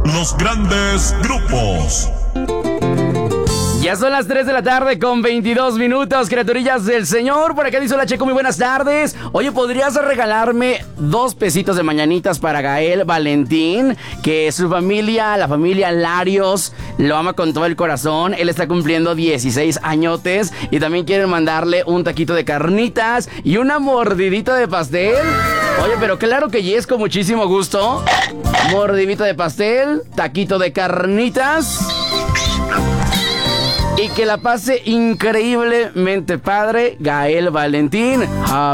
los grandes grupos. Ya son las 3 de la tarde con 22 minutos, criaturillas del Señor. Por acá dice la Checo, muy buenas tardes. Oye, ¿podrías regalarme 2 pesitos de mañanitas para Gael Valentín? Que su familia, la familia Larios, lo ama con todo el corazón. Él está cumpliendo 16 añotes y también quieren mandarle un taquito de carnitas y una mordidita de pastel. Oye, pero claro que yes, con muchísimo gusto. Mordidita de pastel, taquito de carnitas. Y que la pase increíblemente padre, Gael Valentín.